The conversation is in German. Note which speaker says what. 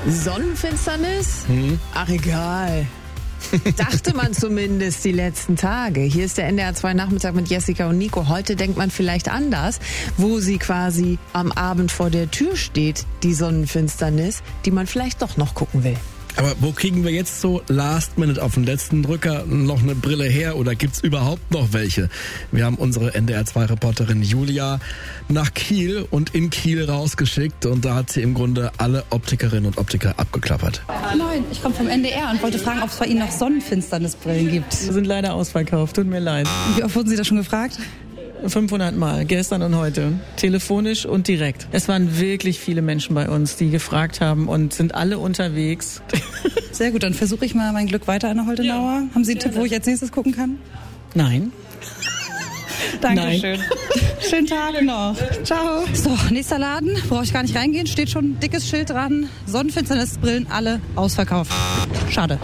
Speaker 1: Sonnenfinsternis? Ach, egal. Dachte man zumindest die letzten Tage. Hier ist der NDR 2 Nachmittag mit Jessica und Nico. Heute denkt man vielleicht anders, wo sie quasi am Abend vor der Tür steht, die Sonnenfinsternis, die man vielleicht doch noch gucken will.
Speaker 2: Aber wo kriegen wir jetzt so last minute auf den letzten Drücker noch eine Brille her oder gibt's überhaupt noch welche? Wir haben unsere NDR 2 Reporterin Julia nach Kiel und in Kiel rausgeschickt und da hat sie im Grunde alle Optikerinnen und Optiker abgeklappert.
Speaker 3: Moin, ich komme vom NDR und wollte fragen, ob es bei Ihnen noch Sonnenfinsternisbrillen gibt.
Speaker 4: Wir sind leider ausverkauft, tut mir leid.
Speaker 3: Wie oft wurden Sie da schon gefragt?
Speaker 4: 500 Mal, gestern und heute. Telefonisch und direkt. Es waren wirklich viele Menschen bei uns, die gefragt haben und sind alle unterwegs.
Speaker 3: Sehr gut, dann versuche ich mal mein Glück weiter an der Holtenauer. Haben Sie einen Tipp, wo ich als nächstes gucken kann?
Speaker 4: Nein.
Speaker 3: Dankeschön. Schönen Tag noch. Ciao. So, nächster Laden. Brauche ich gar nicht reingehen. Steht schon ein dickes Schild dran. Sonnenfinsternisbrillen alle ausverkauft. Schade.